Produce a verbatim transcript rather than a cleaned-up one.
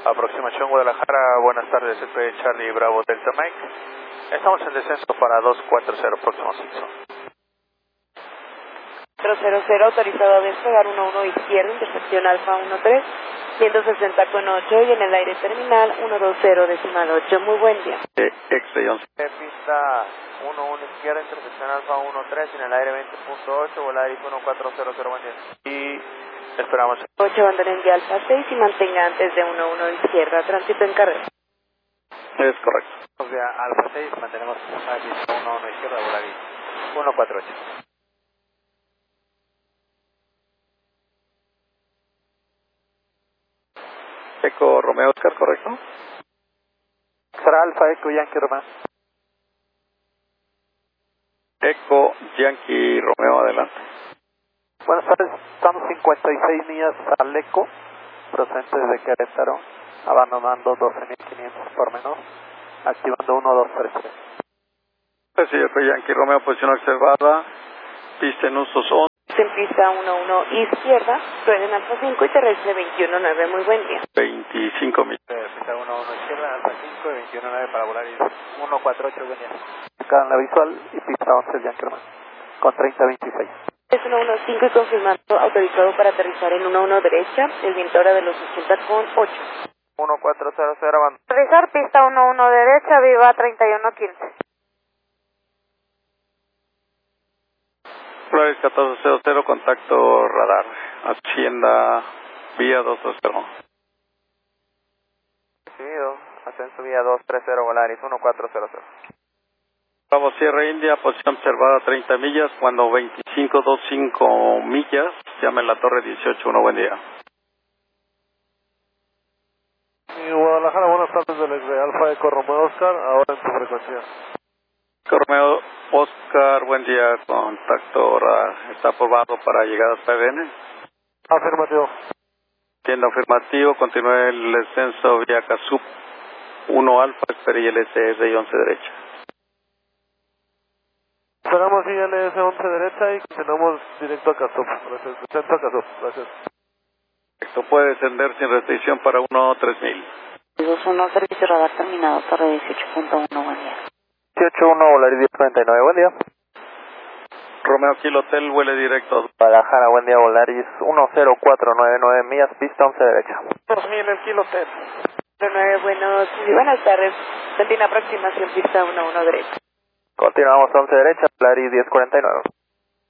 Aproximación Guadalajara, buenas tardes, C P Charlie Bravo Delta Mike. Estamos en descenso para dos cuatro cero, próximo ascenso. cuatro cero cero, autorizado a despegar uno uno izquierdo, intersección Alfa uno tres, ciento sesenta con ocho y en el aire terminal uno dos cero decimal ocho. Muy buen día. Eh, X-Ray once. Pista uno uno izquierda, intersección Alfa uno tres, en el aire veinte punto ocho, Volaris uno cuatro cero cero, buen día. Y esperamos. ocho, abandonen de Alfa seis y mantenga antes de uno uno izquierda, tránsito en carrera. Es correcto. O sea, Alfa seis, mantenemos a uno uno izquierda, Volaris uno cuatro ocho. Eco Romeo Oscar, ¿correcto? Será Alfa Eco Yankee Romeo. Eco Yankee Romeo, adelante. Buenas tardes, estamos cincuenta y seis millas al Eco, procedente desde Querétaro, abandonando doce mil quinientos por menor, activando uno dos tres tres. Sí, Eco Yankee Romeo, posición observada, pista en usos once. En pista uno uno izquierda, rueden Alfa cinco y terrestre veintiuno nueve. Muy buen día. veinticinco mil. Pista uno uno izquierda, Alfa cinco y veintiuno nueve para volar y uno cuatro ocho, buen día. Acá en la visual y pista once Yankee Romeo, con treinta veintiséis. Es uno uno cinco y confirmando, autorizado para aterrizar en uno uno derecha, el viento ahora de los ochenta con ocho. uno cuatro cero cero, abandono. Aterrizar, pista uno uno derecha, viva treinta y uno quince. Flores catorce cero cero, contacto radar. Hacienda vía doscientos cero. Recibido, ascenso vía dos tres cero, Volaris uno cuatro cero cero. Bravo Sierra India, posición observada treinta millas, cuando veinticinco veinticinco millas, llame la torre dieciocho uno, buen día. Y Guadalajara, buenas tardes desde Alfa Eco Romeo Oscar, ahora en tu frecuencia. Romeo Oscar, buen día, contacto radar. ¿Está aprobado para llegar hasta B N? Afirmativo. Siendo afirmativo, continúe el descenso vía Casup uno Alfa, espere I L S R y once derecha. Esperamos I L S once derecha y continuamos directo a Casup. Gracias. Descenso a Casup. Gracias. Esto puede descender sin restricción para uno tres mil. dos uno, servicio radar terminado, torre dieciocho punto uno, buen día. dieciocho uno, Volaris diez cuarenta y nueve, buen día. Romeo Kilo Hotel, vuele directo. Guadalajara, buen día, Volaris uno cero cuatro nueve nueve millas, pista once derecha. dos mil el Kilo Hotel. nueve, buenos, y buenas tardes. Continúa aproximación, pista uno uno derecha. Continuamos once derecha, Volaris diez cuarenta y nueve.